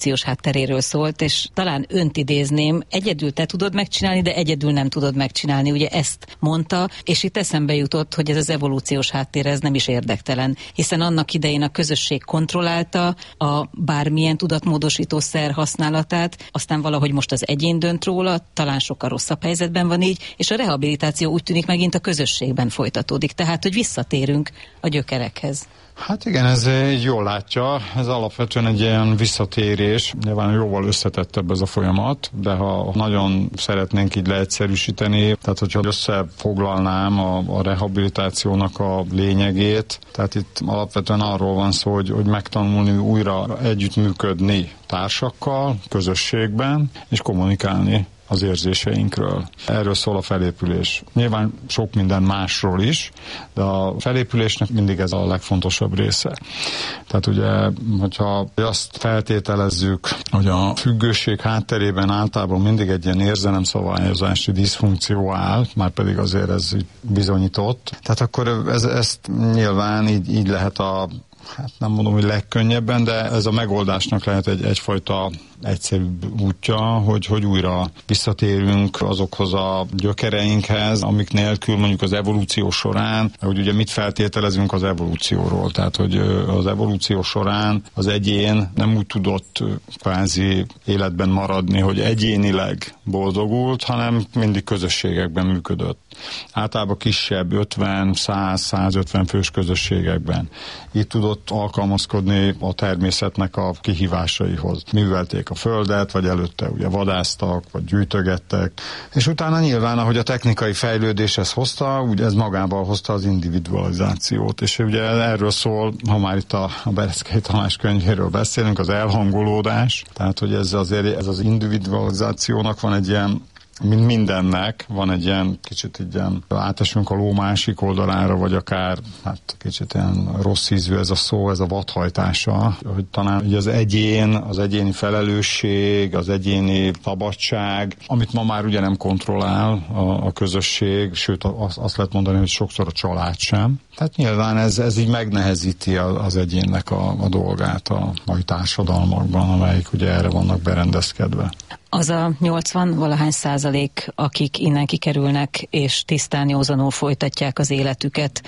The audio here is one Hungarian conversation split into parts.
evolúciós hátteréről szólt, és talán önt idézném, egyedül te tudod megcsinálni, de egyedül nem tudod megcsinálni. Ugye ezt mondta, és itt eszembe jutott, hogy ez az evolúciós háttér, ez nem is érdektelen, hiszen annak idején a közösség kontrollálta a bármilyen tudatmódosító szer használatát, aztán valahogy most az egyén dönt róla, talán sokkal rosszabb helyzetben van így, és a rehabilitáció úgy tűnik megint a közösségben folytatódik, tehát hogy visszatérünk a gyökerekhez. Hát igen, ez így jól látja, ez alapvetően egy ilyen visszatérés, nyilván jóval összetettebb ez a folyamat, de ha nagyon szeretnénk így leegyszerűsíteni, tehát hogyha összefoglalnám a rehabilitációnak a lényegét, tehát itt alapvetően arról van szó, hogy megtanulni újra együttműködni társakkal, közösségben, és kommunikálni az érzéseinkről. Erről szól a felépülés. Nyilván sok minden másról is, de a felépülésnek mindig ez a legfontosabb része. Tehát ugye, hogyha azt feltételezzük, hogy a függőség hátterében általában mindig egy ilyen érzelemszabályozási diszfunkció áll, már pedig azért ez bizonyított. Tehát akkor ezt nyilván így lehet hát nem mondom, hogy legkönnyebben, de ez a megoldásnak lehet egyfajta egyszerűbb útja, hogy újra visszatérünk azokhoz a gyökereinkhez, amik nélkül mondjuk az evolúció során, hogy ugye mit feltételezünk az evolúcióról, tehát hogy az evolúció során az egyén nem úgy tudott kvázi életben maradni, hogy egyénileg boldogult, hanem mindig közösségekben működött. Általában kisebb, 50, 100, 150 fős közösségekben. Itt tudott alkalmazkodni a természetnek a kihívásaihoz. Művelték a földet, vagy előtte ugye vadásztak, vagy gyűjtögettek, és utána nyilván, ahogy a technikai fejlődés ezt hozta, ugye ez magával hozta az individualizációt, és ugye erről szól, ha már itt a Bereczkai Tamás könyvéről beszélünk, az elhangolódás, tehát hogy ez az individualizációnak van egy ilyen, mint mindennek van egy ilyen kicsit így ilyen átesünk a ló másik oldalára, vagy akár hát kicsit ilyen rossz ízű ez a szó, ez a vadhajtása, hogy talán ugye az egyén, az egyéni felelősség, az egyéni szabadság, amit ma már ugye nem kontrollál a közösség, sőt azt lehet mondani, hogy sokszor a család sem. Tehát nyilván ez így megnehezíti az egyénnek a dolgát a mai társadalmakban, amelyik ugye erre vannak berendezkedve. Az a 80-valahány %, akik innen kikerülnek, és tisztán józanul folytatják az életüket,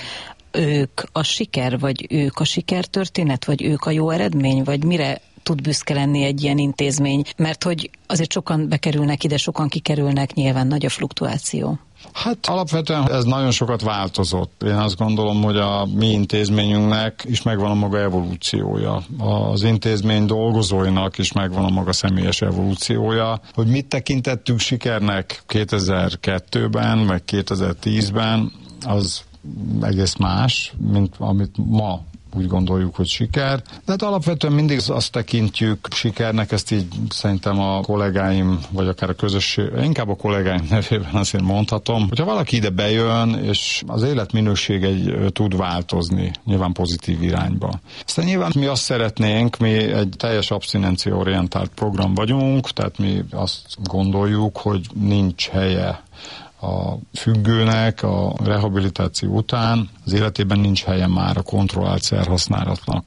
ők a siker, vagy ők a sikertörténet, vagy ők a jó eredmény, vagy mire tud büszke lenni egy ilyen intézmény? Mert hogy azért sokan bekerülnek ide, sokan kikerülnek, nyilván nagy a fluktuáció. Hát alapvetően ez nagyon sokat változott. Én azt gondolom, hogy a mi intézményünknek is megvan a maga evolúciója. Az intézmény dolgozóinak is megvan a maga személyes evolúciója. Hogy mit tekintettük sikernek 2002-ben, vagy 2010-ben, az egész más, mint amit ma úgy gondoljuk, hogy siker. De hát alapvetően mindig azt tekintjük sikernek, ezt így szerintem a kollégáim, vagy akár a közösség, inkább a kollégáim nevében azért mondhatom, hogyha valaki ide bejön, és az életminőség tud változni, nyilván pozitív irányba. Aztán nyilván mi azt szeretnénk, mi egy teljes abszinencia-orientált program vagyunk, tehát mi azt gondoljuk, hogy nincs helye a függőnek a rehabilitáció után, az életében nincs helye már a kontrollált szerhasználatnak.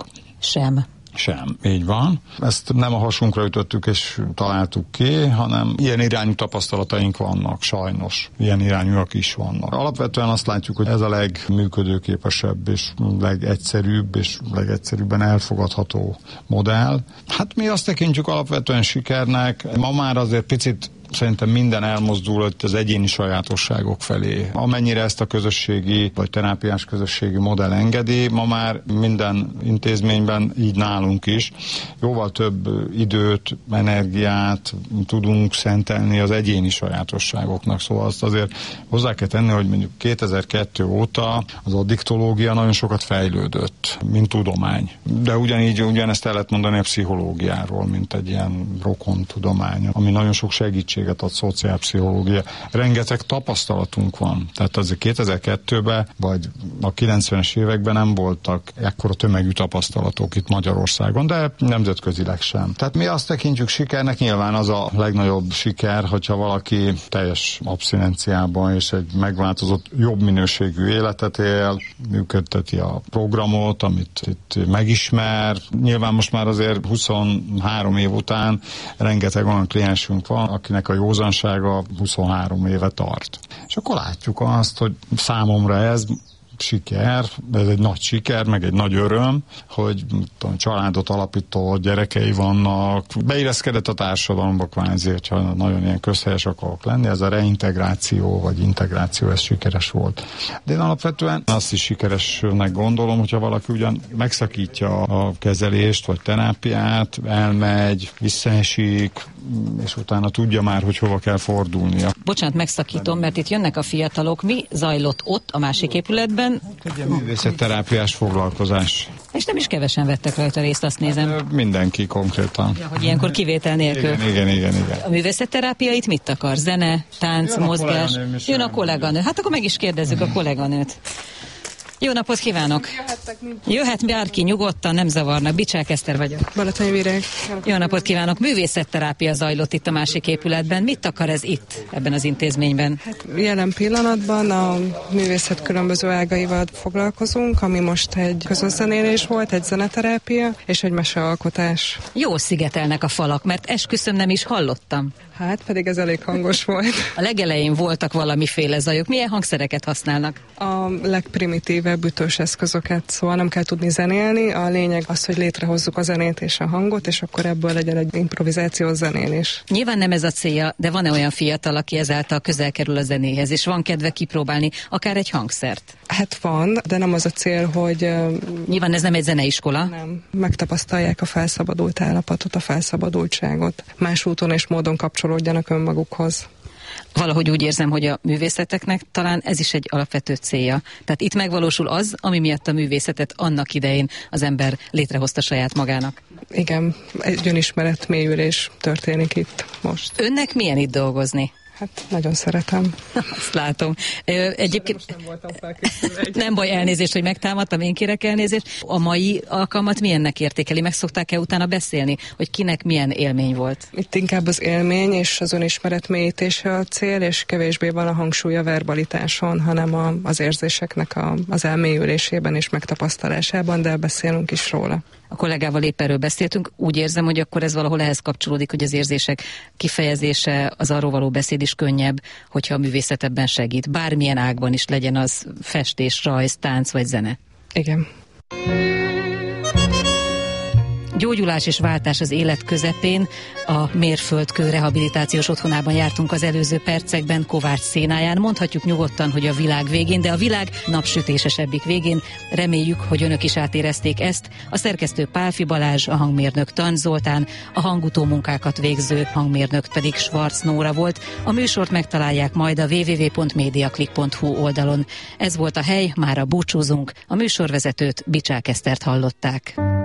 Sem, így van. Ezt nem a hasunkra ütöttük és találtuk ki, hanem ilyen irányú tapasztalataink vannak, sajnos. Ilyen irányúak is vannak. Alapvetően azt látjuk, hogy ez a legműködőképesebb és legegyszerűbb és legegyszerűbben elfogadható modell. Hát mi azt tekintjük alapvetően sikernek. Ma már azért picit szerintem minden elmozdul az egyéni sajátosságok felé. Amennyire ezt a közösségi vagy terápiás közösségi modell engedi, ma már minden intézményben, így nálunk is, jóval több időt, energiát tudunk szentelni az egyéni sajátosságoknak. Szóval azt azért hozzá kell tenni, hogy mondjuk 2002 óta az addiktológia nagyon sokat fejlődött, mint tudomány. De ugyanezt el lehet mondani a pszichológiáról, mint egy ilyen rokon tudomány, ami nagyon sok segítséget lehetőséget ad, szociálpszichológia. Rengeteg tapasztalatunk van. Tehát azért 2002-ben, vagy a 90-es években nem voltak ekkora tömegű tapasztalatok itt Magyarországon, de nemzetközileg sem. Tehát mi azt tekintjük sikernek, nyilván az a legnagyobb siker, hogyha valaki teljes abszinenciában és egy megváltozott, jobb minőségű életet él, működteti a programot, amit itt megismer. Nyilván most már azért 23 év után rengeteg olyan kliensünk van, akinek a józansága 23 éve tart. És akkor látjuk azt, hogy számomra ez siker, ez egy nagy siker, meg egy nagy öröm, hogy családot alapító gyerekei vannak, beilleszkedett a társadalomba kvázi, hogyha nagyon ilyen közhelyes akarok lenni, ez a reintegráció, vagy integráció, ez sikeres volt. De én alapvetően azt is sikeresnek gondolom, hogyha valaki ugyan megszakítja a kezelést, vagy terápiát, elmegy, visszaesik, és utána tudja már, hogy hova kell fordulnia. Bocsánat, megszakítom, mert itt jönnek a fiatalok. Mi zajlott ott a másik épületben? Ugye művészetterápiás foglalkozás. És nem is kevesen vettek rajta részt, azt nézem. Mindenki konkrétan. Ja, hogy ilyenkor kivétel nélkül. Igen. A művészetterápia itt mit akar? Zene, tánc, mozgás? Jön a kolléganő. Hát akkor meg is kérdezzük a kolléganőt. Jó napot kívánok! Jöhet bárki nyugodtan, nem zavarnak. Bicsák Eszter vagyok. Balatonyi Virág. Jó napot kívánok! Művészetterápia zajlott itt a másik épületben. Mit akar ez itt, ebben az intézményben? Hát jelen pillanatban a művészet különböző ágaival foglalkozunk, ami most egy közös zenélés volt, egy zeneterápia és egy mesealkotás. Jó szigetelnek a falak, mert esküszöm nem is hallottam. Hát pedig ez elég hangos volt. A legelején voltak valamiféle zajok. Milyen hangszereket használnak? A legprimitívebb ütős eszközöket, szóval nem kell tudni zenélni. A lényeg az, hogy létrehozzuk a zenét és a hangot, és akkor ebből legyen egy improvizációs zenélés. Nyilván nem ez a célja, de van-e olyan fiatal, aki ezáltal közel kerül a zenéhez, és van kedve kipróbálni akár egy hangszert? Hát van, de nem az a cél, hogy... Nyilván ez nem egy zeneiskola. Nem. Megtapasztalják a felszabadult állapotot, a felszabadultságot. Más úton és módon kapcsolódjanak önmagukhoz. Valahogy úgy érzem, hogy a művészeteknek talán ez is egy alapvető célja. Tehát itt megvalósul az, ami miatt a művészetet annak idején az ember létrehozta saját magának. Igen, egy önismeret mélyülés történik itt most. Önnek milyen itt dolgozni? Hát nagyon szeretem. Azt látom. Egyébként nem voltam felkészülve. Nem baj, elnézést, hogy megtámadtam, én kérek elnézést. A mai alkalmat milyennek értékeli? Meg szokták-e utána beszélni, hogy kinek milyen élmény volt? Itt inkább az élmény és az önismeret mélyítése a cél, és kevésbé van a hangsúly a verbalitáson, hanem az érzéseknek az elmélyülésében és megtapasztalásában, de beszélünk is róla. A kollégával épp erről beszéltünk, úgy érzem, hogy akkor ez valahol ehhez kapcsolódik, hogy az érzések kifejezése, az arról való beszéd is könnyebb, hogyha a művészet ebben segít. Bármilyen ágban is legyen az festés, rajz, tánc vagy zene. Igen. Gyógyulás és váltás az élet közepén. A Mérföldkő rehabilitációs otthonában jártunk az előző percekben, Kovács szénáján. Mondhatjuk nyugodtan, hogy a világ végén, de a világ napsütésesebbik végén. Reméljük, hogy önök is átérezték ezt. A szerkesztő Pálfi Balázs, a hangmérnök Tan Zoltán, a hangutó munkákat végző hangmérnök pedig Schwarz Nóra volt. A műsort megtalálják majd a www.mediaclick.hu oldalon. Ez volt a hely, mára búcsúzunk. A műsorvezetőt, Bicsák Esztert hallották.